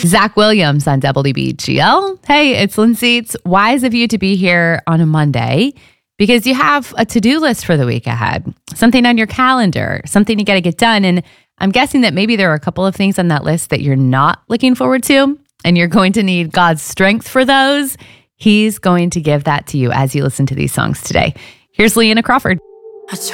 Zach Williams on WBGL. Hey, it's Lindsay. It's wise of you to be here on a Monday because you have a to-do list for the week ahead, something on your calendar, something you got to get done. And I'm guessing that maybe there are a couple of things on that list that you're not looking forward to, and you're going to need God's strength for those. He's going to give that to you as you listen to these songs today. Here's Leanna Crawford. I